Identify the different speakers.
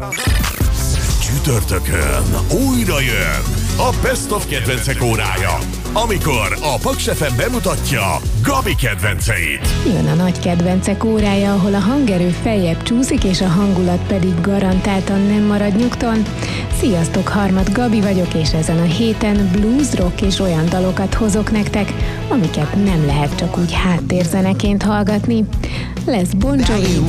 Speaker 1: Csütörtökön újra jön a Best of kedvencek órája, amikor a Paks FM bemutatja Gabi kedvenceit.
Speaker 2: Jön a nagy kedvencek órája, ahol a hangerő feljebb csúszik, és a hangulat pedig garantáltan nem marad nyugton. Sziasztok, Harmat Gabi vagyok, és ezen a héten blues, rock és olyan dalokat hozok nektek, amiket nem lehet csak úgy háttérzeneként hallgatni. Lesz Bon Jovi,